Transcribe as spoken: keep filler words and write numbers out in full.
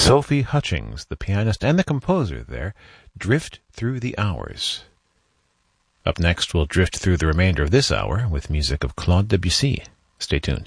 Sophie Hutchings, the pianist and the composer there, drift through the hours. Up next, we'll drift through the remainder of this hour with music of Claude Debussy. Stay tuned.